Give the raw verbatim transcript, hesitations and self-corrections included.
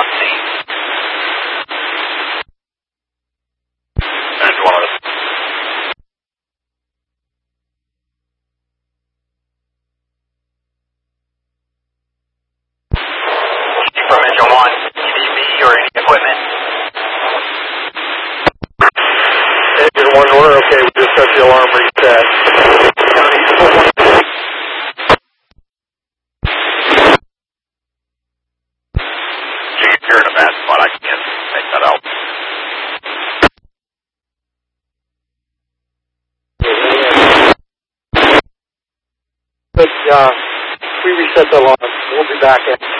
on scene. That's one of us. From engine one, E V B or any equipment? Engine one, we're okay. We just got the alarm reset. County four one three. You're in a bad spot. I can't make that out. But uh, we reset the alarm. We'll be back in.